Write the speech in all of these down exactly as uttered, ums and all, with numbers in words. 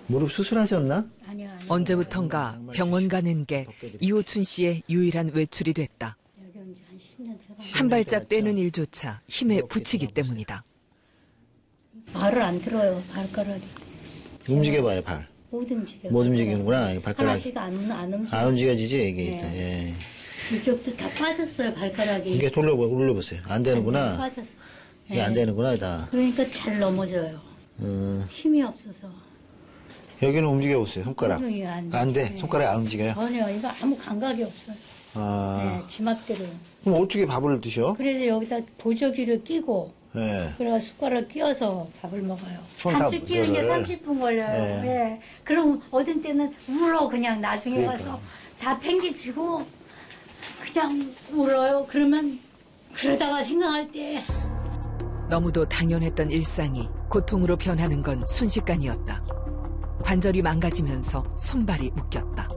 무릎 수술하셨나? 아니요, 아니요. 언제부턴가 병원 가는 게 이호춘 씨의 유일한 외출이 됐다. 여기 온 지 한 십 년 돼가. 한 발짝 떼는 일조차 힘에 부치기 때문이다. 말을 안 들어요, 발가락이. 움직여봐요, 발. 못 움직여. 못 움직이는구나. 발가락. 하나씩 안, 안 움직여. 안 움직여지지, 이게 네. 일단. 예. 이쪽도 다 빠졌어요, 발가락이. 이게 돌려보, 올려보세요. 안 되는구나. 빠졌어. 이게 안 되는구나, 다. 그러니까 잘 넘어져요. 음, 힘이 없어서. 여기는 움직여보세요, 손가락. 엉덩이 안 돼. 안 돼. 네. 손가락이 안 움직여요. 전혀, 이거 아무 감각이 없어요. 아. 네, 지맛대로. 그럼 어떻게 밥을 드셔? 그래서 여기다 보조기를 끼고, 예. 그래가 숟가락 끼워서 밥을 먹어요. 손 다 삼십 끼는 게 이거를. 삼십 분 걸려요. 네. 예. 그럼 어떤 때는 울어 그냥 나중에 그러니까. 가서 다 팽개치고 그냥 울어요. 그러면 그러다가 생각할 때 너무도 당연했던 일상이 고통으로 변하는 건 순식간이었다. 관절이 망가지면서 손발이 묶였다.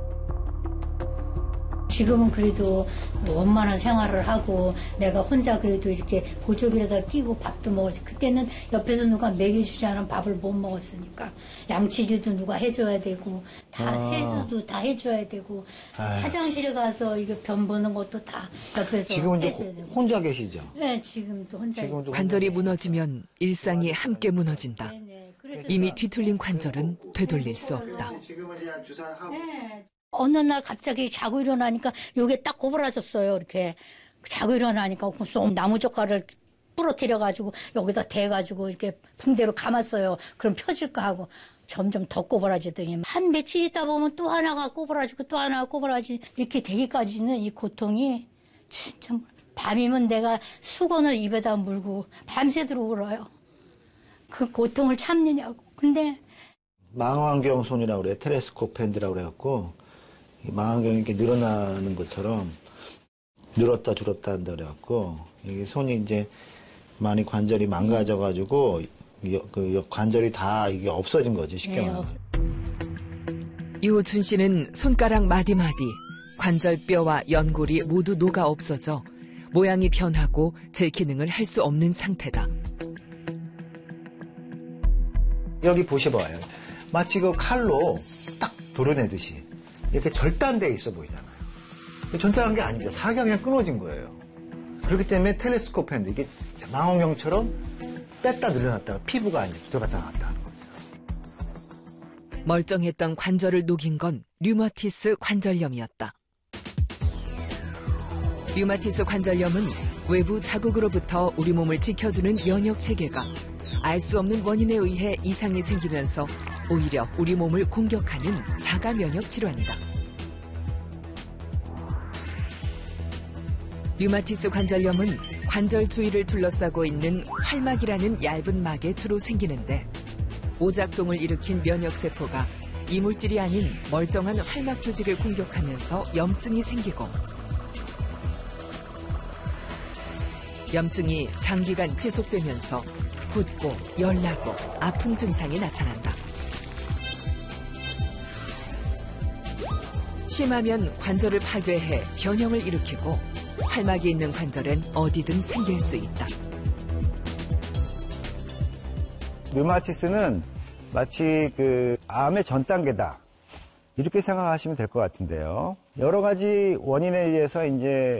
지금은 그래도 원만한 생활을 하고 내가 혼자 그래도 이렇게 보조기에다 끼고 밥도 먹었지. 그때는 옆에서 누가 먹여주지 않으면 밥을 못 먹었으니까 양치기도 누가 해줘야 되고 다 아. 세수도 다 해줘야 되고 아유. 화장실에 가서 이거 변 보는 것도 다 옆에서 지금은 이제 해줘야 되고. 혼자 계시죠? 네, 지금도 혼자. 지금도 관절이 무너지면 일상이 함께 무너진다. 네네. 그래서 이미 뒤틀린 관절은 되돌릴 수 없다. 지금은 이제 주사하고. 네. 어느 날 갑자기 자고 일어나니까 요게 딱 고부라졌어요. 이렇게 자고 일어나니까 쏙 나무젓가락을 부러뜨려가지고 여기다 대가지고 이렇게 붕대로 감았어요. 그럼 펴질까 하고 점점 더 꼬부라지더니 한 며칠 있다 보면 또 하나가 꼬부라지고 또 하나가 꼬부라지 이렇게 되기까지는 이 고통이 진짜 밤이면 내가 수건을 입에다 물고 밤새도록 울어요. 그 고통을 참느냐고. 근데 망원경 손이라고 그래요. 텔레스코프 핸드라고 그래갖고 망원경이 이렇게 늘어나는 것처럼 늘었다 줄었다 한다 그래갖고 이게 손이 이제 많이 관절이 망가져가지고 그 관절이 다 이게 없어진 거지 쉽게 네, 말하면. 이호춘 씨는 손가락 마디마디, 관절뼈와 연골이 모두 녹아 없어져 모양이 변하고 제 기능을 할 수 없는 상태다. 여기 보셔봐요. 마치 그 칼로 딱 도려내듯이 이렇게 절단돼 있어 보이잖아요. 절단한 게 아닙니다. 사각형이 끊어진 거예요. 그렇기 때문에 텔레스코프 핸드, 이게 망원경처럼 뺐다 늘려놨다가 피부가 아니라 들어갔다 나갔다 하는 거죠. 멀쩡했던 관절을 녹인 건 류마티스 관절염이었다. 류마티스 관절염은 외부 자극으로부터 우리 몸을 지켜주는 면역 체계가 알 수 없는 원인에 의해 이상이 생기면서 오히려 우리 몸을 공격하는 자가 면역 질환이다. 류마티스 관절염은 관절 주위를 둘러싸고 있는 활막이라는 얇은 막에 주로 생기는데 오작동을 일으킨 면역세포가 이물질이 아닌 멀쩡한 활막 조직을 공격하면서 염증이 생기고 염증이 장기간 지속되면서 붓고 열나고 아픈 증상이 나타난다. 심하면 관절을 파괴해 변형을 일으키고 활막이 있는 관절엔 어디든 생길 수 있다. 류마티스는 마치 그 암의 전 단계다. 이렇게 생각하시면 될 것 같은데요. 여러 가지 원인에 의해서 이제